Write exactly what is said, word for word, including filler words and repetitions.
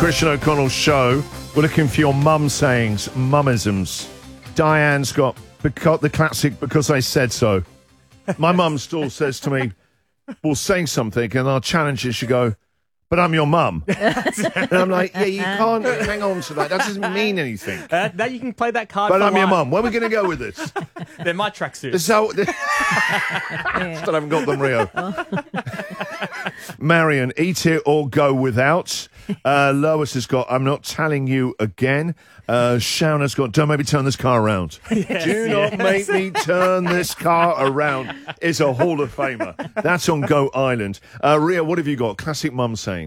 Christian O'Connell's show. We're looking for your mum sayings, mummisms. Diane's got because, the classic "because I said so." My mum still says to me, we'll say something and I'll challenge you. She go, "But I'm your mum." And I'm like, yeah, you can't hang on to that. That doesn't mean anything. Uh, that you can play that card. But for I'm your life. mum. Where are we going to go with this? They're my tracksuits. So, still haven't got them, Rio. Marion, eat it or go without. Uh, Lois has got, I'm not telling you again. Uh, Shauna's got, don't make me turn this car around. Yes, Do not yes. make me turn this car around. Is a Hall of Famer. That's on Goat Island. Uh, Ria, what have you got? Classic mum saying.